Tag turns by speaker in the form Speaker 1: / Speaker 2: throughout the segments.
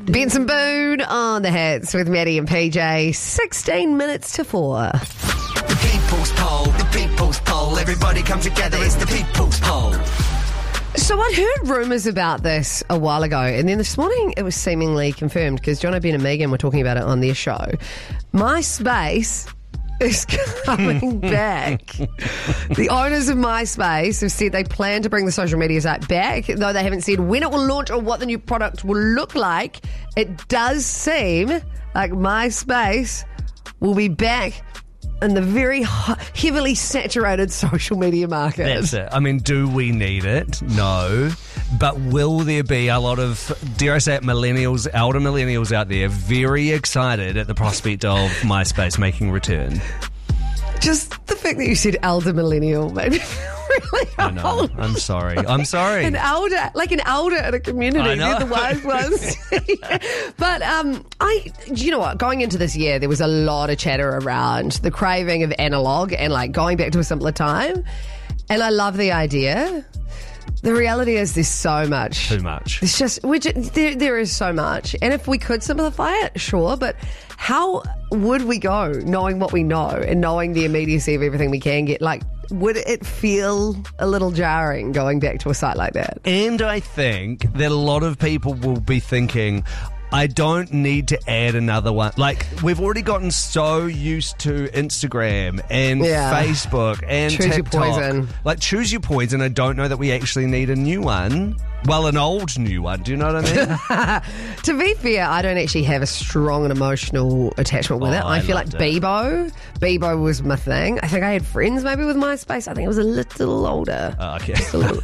Speaker 1: Benson Boone on the hits with Maddie and PJ. 16 minutes to 4.
Speaker 2: The people's poll, the people's poll. Everybody come together, it's the people's poll.
Speaker 1: So I'd heard rumours about this a while ago, and then this morning it was seemingly confirmed because John O'Brien and Megan were talking about it on their show. MySpace is coming back. The owners of MySpace have said they plan to bring the social media site back, though they haven't said when it will launch or what the new product will look like. It does seem like MySpace will be back in the very heavily saturated social media market.
Speaker 3: That's it. I mean, do we need it? No. But will there be a lot of, dare I say it, millennials, elder millennials out there very excited at the prospect of MySpace making a return?
Speaker 1: Just the fact that you said elder millennial made me feel really
Speaker 3: I know.
Speaker 1: old.
Speaker 3: I'm sorry. I'm sorry.
Speaker 1: An elder in a community.
Speaker 3: I know.
Speaker 1: They're the wise ones. But you know what? Going into this year, there was a lot of chatter around the craving of analog and like going back to a simpler time. And I love the idea. The reality is there's so much.
Speaker 3: Too much.
Speaker 1: It's just, there is so much. And if we could simplify it, sure, but how would we go knowing what we know and knowing the immediacy of everything we can get? Like, would it feel a little jarring going back to a site like that?
Speaker 3: And I think that a lot of people will be thinking, I don't need to add another one. Like, we've already gotten so used to Instagram and Facebook and
Speaker 1: Choose
Speaker 3: TikTok.
Speaker 1: your poison.
Speaker 3: Like, choose your poison. I don't know that we actually need a new one. Well, an old new one. Do you know what I mean?
Speaker 1: To be fair, I don't actually have a strong and emotional attachment with it. I feel like Bebo was my thing. I think I had friends maybe with MySpace. I think it was a little older.
Speaker 3: Oh, okay.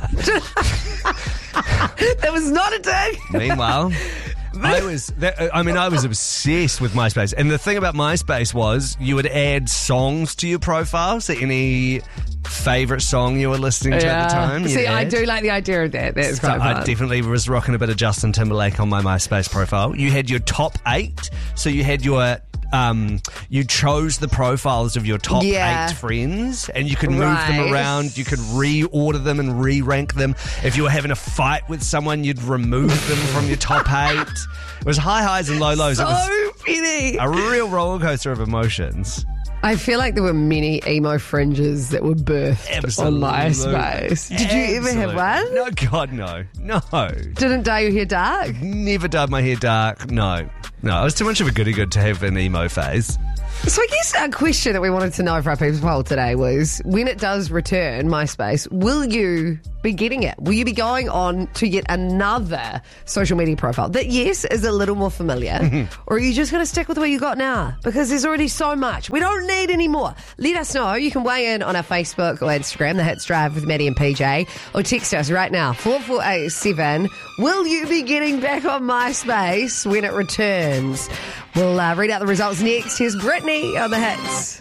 Speaker 1: That was not a dig.
Speaker 3: Meanwhile, I was obsessed with MySpace. And the thing about MySpace was you would add songs to your profile. So any favourite song you were listening to at the time.
Speaker 1: See, I do like the idea of that. That's quite fun.
Speaker 3: I definitely was rocking a bit of Justin Timberlake on my MySpace profile. You had your top 8. So you had your... you chose the profiles of your top 8 friends and you could move them around, you could reorder them and re-rank them. If you were having a fight with someone, you'd remove them from your top 8. It was high highs and low lows.
Speaker 1: So
Speaker 3: it was
Speaker 1: funny.
Speaker 3: a real roller coaster of emotions.
Speaker 1: I feel like there were many emo fringes that were birthed on MySpace. Did you ever have one?
Speaker 3: No, God, no. No.
Speaker 1: Didn't dye your hair dark?
Speaker 3: Never dyed my hair dark. No. I was too much of a goody-good to have an emo phase.
Speaker 1: So I guess a question that we wanted to know for our people's poll today was, when it does return, MySpace, will you be getting it? Will you be going on to yet another social media profile that, yes, is a little more familiar? Or are you just going to stick with what you got now? Because there's already so much. We don't need any more. Let us know. You can weigh in on our Facebook or Instagram, The Hits Drive with Maddie and PJ, or text us right now, 4487. Will you be getting back on MySpace when it returns? We'll read out the results next. Here's Brittany on The Hits.